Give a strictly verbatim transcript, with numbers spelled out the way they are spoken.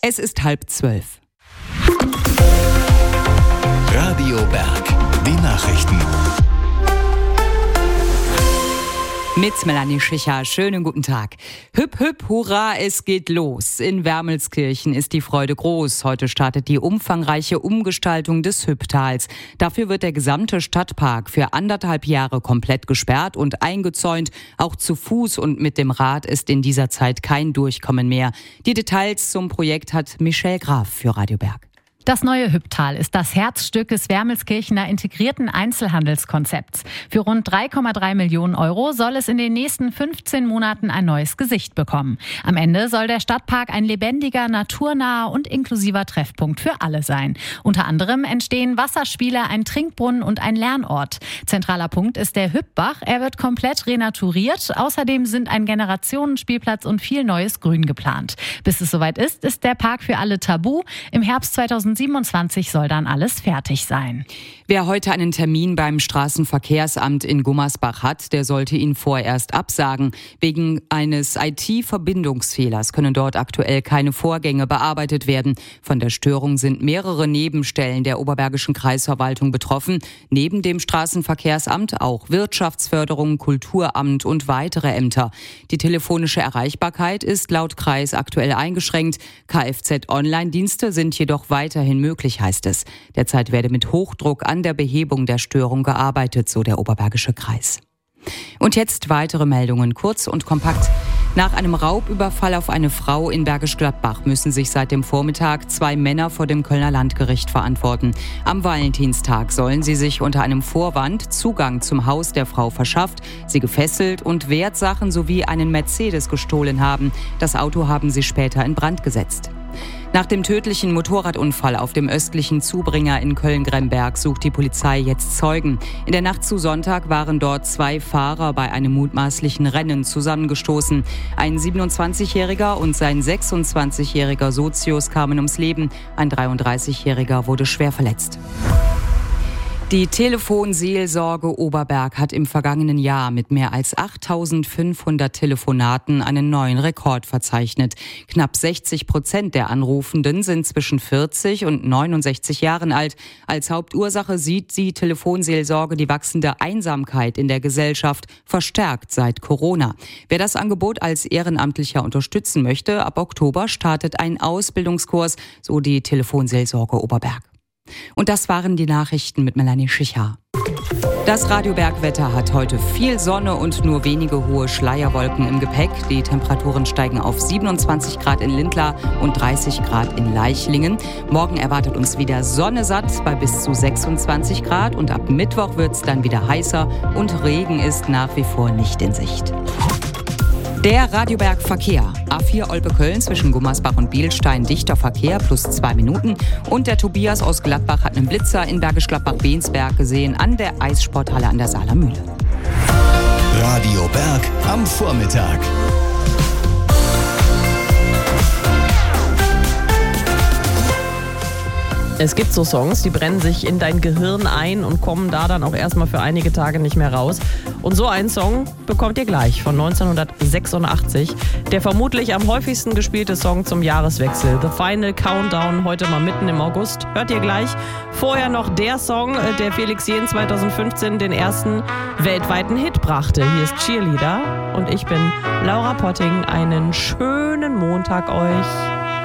Es ist halb zwölf. Radio Berg, die Nachrichten. Mit Melanie Schicher. Schönen guten Tag. Hüpp, hüpp, hurra, es geht los. In Wermelskirchen ist die Freude groß. Heute startet die umfangreiche Umgestaltung des Hüpptals. Dafür wird der gesamte Stadtpark für anderthalb Jahre komplett gesperrt und eingezäunt. Auch zu Fuß und mit dem Rad ist in dieser Zeit kein Durchkommen mehr. Die Details zum Projekt hat Michelle Graf für Radio Berg. Das neue Hüpptal ist das Herzstück des Wermelskirchener integrierten Einzelhandelskonzepts. Für rund drei Komma drei Millionen Euro soll es in den nächsten fünfzehn Monaten ein neues Gesicht bekommen. Am Ende soll der Stadtpark ein lebendiger, naturnaher und inklusiver Treffpunkt für alle sein. Unter anderem entstehen Wasserspiele, ein Trinkbrunnen und ein Lernort. Zentraler Punkt ist der Hüppbach. Er wird komplett renaturiert. Außerdem sind ein Generationenspielplatz und viel neues Grün geplant. Bis es soweit ist, ist der Park für alle tabu. Im Herbst zweitausendsiebenundzwanzig soll dann alles fertig sein. Wer heute einen Termin beim Straßenverkehrsamt in Gummersbach hat, der sollte ihn vorerst absagen. Wegen eines I T-Verbindungsfehlers können dort aktuell keine Vorgänge bearbeitet werden. Von der Störung sind mehrere Nebenstellen der Oberbergischen Kreisverwaltung betroffen. Neben dem Straßenverkehrsamt auch Wirtschaftsförderung, Kulturamt und weitere Ämter. Die telefonische Erreichbarkeit ist laut Kreis aktuell eingeschränkt. Kfz-Online-Dienste sind jedoch weiterhin möglich, heißt es. Derzeit werde mit Hochdruck an der Behebung der Störung gearbeitet, so der Oberbergische Kreis. Und jetzt weitere Meldungen, kurz und kompakt. Nach einem Raubüberfall auf eine Frau in Bergisch Gladbach müssen sich seit dem Vormittag zwei Männer vor dem Kölner Landgericht verantworten. Am Valentinstag sollen sie sich unter einem Vorwand Zugang zum Haus der Frau verschafft, sie gefesselt und Wertsachen sowie einen Mercedes gestohlen haben. Das Auto haben sie später in Brand gesetzt. Nach dem tödlichen Motorradunfall auf dem östlichen Zubringer in Köln-Gremberg sucht die Polizei jetzt Zeugen. In der Nacht zu Sonntag waren dort zwei Fahrer bei einem mutmaßlichen Rennen zusammengestoßen. Ein siebenundzwanzigjähriger und sein sechsundzwanzigjähriger Sozius kamen ums Leben. Ein dreiunddreißigjähriger wurde schwer verletzt. Die Telefonseelsorge Oberberg hat im vergangenen Jahr mit mehr als achttausendfünfhundert Telefonaten einen neuen Rekord verzeichnet. Knapp sechzig Prozent der Anrufenden sind zwischen vierzig und neunundsechzig Jahren alt. Als Hauptursache sieht die Telefonseelsorge die wachsende Einsamkeit in der Gesellschaft, verstärkt seit Corona. Wer das Angebot als Ehrenamtlicher unterstützen möchte, ab Oktober startet ein Ausbildungskurs, so die Telefonseelsorge Oberberg. Und das waren die Nachrichten mit Melanie Schicher. Das Radio Berg-Wetter hat heute viel Sonne und nur wenige hohe Schleierwolken im Gepäck. Die Temperaturen steigen auf siebenundzwanzig Grad in Lindlar und dreißig Grad in Leichlingen. Morgen erwartet uns wieder Sonne satt bei bis zu sechsundzwanzig Grad und ab Mittwoch wird es dann wieder heißer und Regen ist nach wie vor nicht in Sicht. Der Radio Berg Verkehr. A vier Olpe-Köln zwischen Gummersbach und Bielstein dichter Verkehr plus zwei Minuten. Und der Tobias aus Gladbach hat einen Blitzer in Bergisch Gladbach-Bensberg gesehen an der Eissporthalle an der Saaler Mühle. Radio Berg am Vormittag. Es gibt so Songs, die brennen sich in dein Gehirn ein und kommen da dann auch erstmal für einige Tage nicht mehr raus. Und so einen Song bekommt ihr gleich von neunzehnhundertsechsundachtzig. Der vermutlich am häufigsten gespielte Song zum Jahreswechsel. The Final Countdown, heute mal mitten im August. Hört ihr gleich. Vorher noch der Song, der Felix Jähn zweitausendfünfzehn den ersten weltweiten Hit brachte. Hier ist Cheerleader und ich bin Laura Potting. Einen schönen Montag euch.